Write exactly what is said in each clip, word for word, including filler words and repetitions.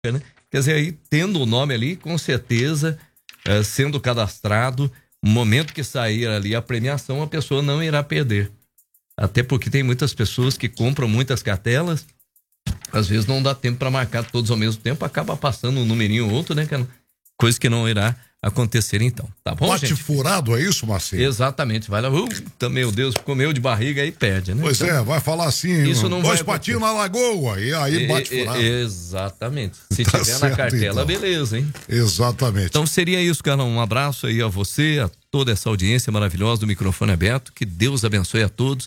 né? Quer dizer, aí tendo o nome ali, com certeza, é, sendo cadastrado, no momento que sair ali a premiação, a pessoa não irá perder. Até porque tem muitas pessoas que compram muitas cartelas, às vezes não dá tempo para marcar todos ao mesmo tempo, acaba passando um numerinho ou outro, né? Coisa que não irá acontecer então, tá bom, Bate gente? furado, é isso, Marcinho? Exatamente, vai lá, uh, meu Deus, comeu de barriga aí perde, né? Pois então, é, vai falar assim, isso não dois vai patinhos na lagoa, e aí bate e, furado. E, exatamente, se Tá tiver certo, na cartela, então. beleza, hein? Exatamente. Então seria isso, Carlão, um abraço aí a você, a toda essa audiência maravilhosa do microfone aberto, que Deus abençoe a todos.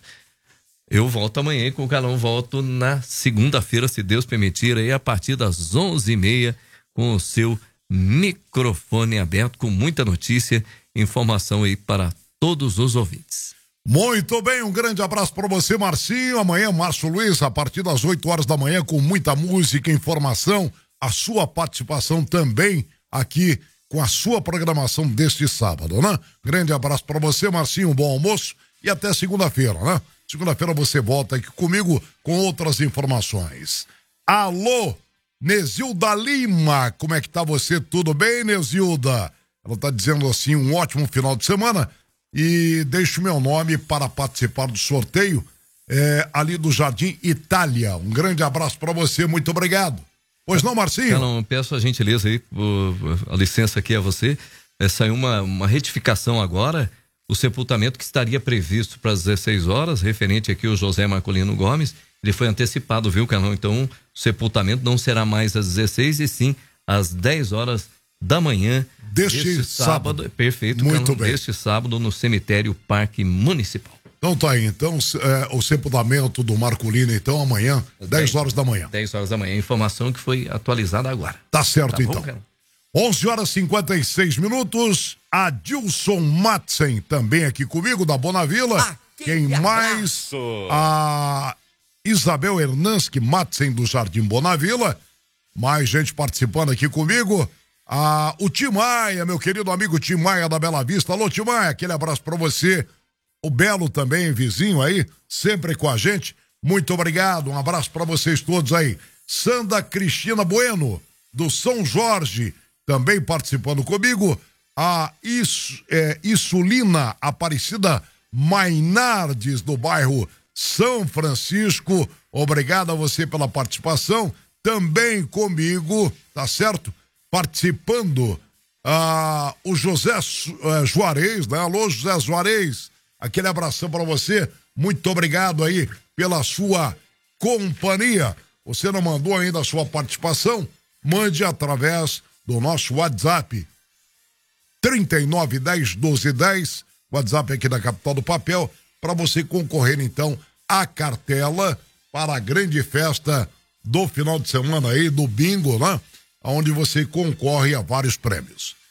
Eu volto amanhã e com o Carlão volto na segunda-feira, se Deus permitir, aí a partir das onze e meia, com o seu microfone aberto, com muita notícia, informação aí para todos os ouvintes. Muito bem, um grande abraço para você, Marcinho. Amanhã, Márcio Luiz, a partir das oito horas da manhã, com muita música e informação, a sua participação também aqui com a sua programação deste sábado, né? Grande abraço para você, Marcinho, um bom almoço e até segunda-feira, né? Segunda-feira você volta aqui comigo com outras informações. Alô, Nesilda Lima, como é que tá você? Tudo bem, Nesilda? Ela tá dizendo assim, um ótimo final de semana e deixo meu nome para participar do sorteio é, ali do Jardim Itália. Um grande abraço para você, muito obrigado. Pois não, Marcinho? Carlão, peço a gentileza aí, a licença aqui a você, é, saiu uma, uma retificação agora. O sepultamento que estaria previsto para as dezesseis horas, referente aqui ao José Marcolino Gomes, ele foi antecipado, viu, Carlão? Então, o sepultamento não será mais às dezesseis e sim às dez horas da manhã deste, deste sábado. sábado. Perfeito, muito Carlão, bem. Deste sábado no cemitério Parque Municipal. Então tá aí, então é, o sepultamento do Marcolino, então amanhã, dez horas da manhã. dez horas da manhã, informação que foi atualizada agora. Tá certo, tá então. Bom, onze horas e cinquenta e seis minutos, Adilson Matzen também aqui comigo, da Bonavila. Ah, que Quem mais? A Isabel Hernansky Matzen, do Jardim Bonavila. Mais gente participando aqui comigo. Ah, o Tim Maia, meu querido amigo Tim Maia da Bela Vista. Alô, Tim Maia, aquele abraço pra você. O Belo também, vizinho aí, sempre com a gente. Muito obrigado, um abraço pra vocês todos aí. Sandra Cristina Bueno, do São Jorge, também participando comigo, a Is, é, Isulina Aparecida Mainardes, do bairro São Francisco, obrigado a você pela participação, também comigo, tá certo? Participando, ah, o José uh, Juarez, né? Alô, José Juarez, aquele abração para você, muito obrigado aí pela sua companhia. Você não mandou ainda a sua participação? Mande através do nosso WhatsApp trinta e nove, dez, doze, dez, WhatsApp aqui da Capital do Papel, para você concorrer então à cartela para a grande festa do final de semana aí, do bingo, né? Onde você concorre a vários prêmios.